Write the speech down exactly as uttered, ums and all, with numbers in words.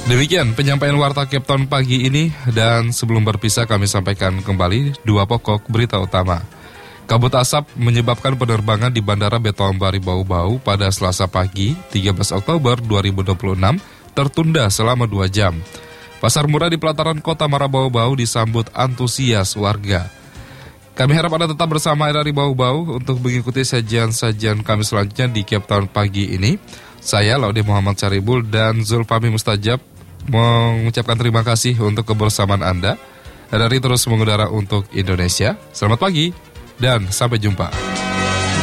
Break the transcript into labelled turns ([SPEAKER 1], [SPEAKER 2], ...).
[SPEAKER 1] Demikian penyampaian Warta Cape Town pagi ini, dan sebelum berpisah kami sampaikan kembali dua pokok berita utama. Kabut asap menyebabkan penerbangan di Bandara Beton Bari Bau-Bau pada Selasa pagi tiga belas Oktober dua ribu dua puluh enam tertunda selama dua jam. Pasar murah di pelataran kota Marabau-Bau disambut antusias warga. Kami harap Anda tetap bersama R R I Bau-Bau untuk mengikuti sajian-sajian kami selanjutnya di Cape Town pagi ini. Saya Laude Muhammad Syaribul dan Zulfami Mustajab mengucapkan terima kasih untuk kebersamaan Anda. R R I terus mengudara untuk Indonesia. Selamat pagi dan sampai jumpa.